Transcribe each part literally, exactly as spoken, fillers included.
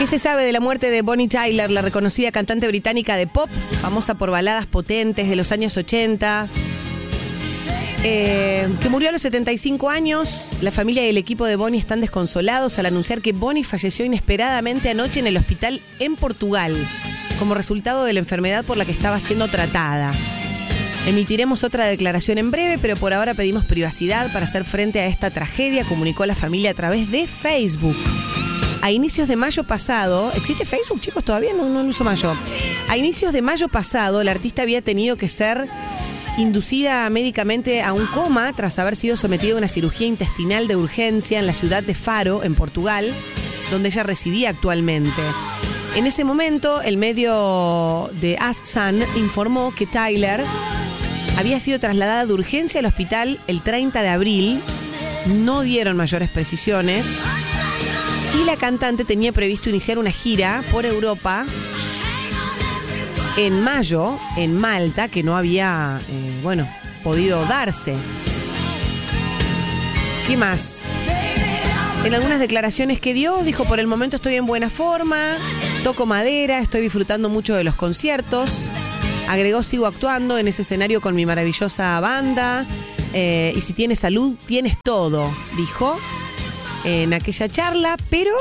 ¿Qué se sabe de la muerte de Bonnie Tyler, la reconocida cantante británica de pop, famosa por baladas potentes de los años ochenta? Eh, que murió a los setenta y cinco años. La familia y el equipo de Bonnie están desconsolados al anunciar que Bonnie falleció inesperadamente anoche en el hospital en Portugal, como resultado de la enfermedad por la que estaba siendo tratada. Emitiremos otra declaración en breve, pero por ahora pedimos privacidad para hacer frente a esta tragedia, comunicó la familia a través de Facebook. A inicios de mayo pasado, ¿existe Facebook, chicos? Todavía no, no lo uso mayo. A inicios de mayo pasado, la artista había tenido que ser inducida médicamente a un coma tras haber sido sometida a una cirugía intestinal de urgencia en la ciudad de Faro, en Portugal, donde ella residía actualmente. En ese momento, el medio de Ask Sun informó que Tyler había sido trasladada de urgencia al hospital el treinta de abril. No dieron mayores precisiones. Y la cantante tenía previsto iniciar una gira por Europa en mayo, en Malta, que no había, eh, bueno, podido darse. ¿Qué más? En algunas declaraciones que dio, dijo: por el momento estoy en buena forma, toco madera, estoy disfrutando mucho de los conciertos. Agregó: sigo actuando en ese escenario con mi maravillosa banda, eh, y si tienes salud, tienes todo, dijo en aquella charla. Pero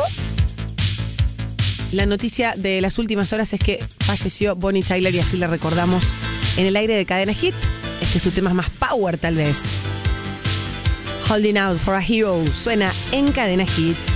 la noticia de las últimas horas es que falleció Bonnie Tyler, y así la recordamos en el aire de Cadena Hit. Este es su tema más power, tal vez. Holding Out for a Hero suena en Cadena Hit.